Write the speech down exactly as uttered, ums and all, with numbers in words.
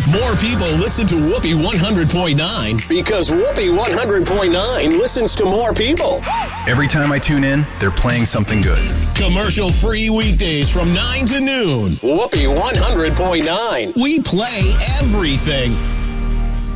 More people listen to Whoopee one hundred point nine because Whoopee one hundred point nine listens to more people. Every time I tune in, they're playing something good. Commercial-free weekdays from nine to noon. Whoopee one hundred point nine. We play everything.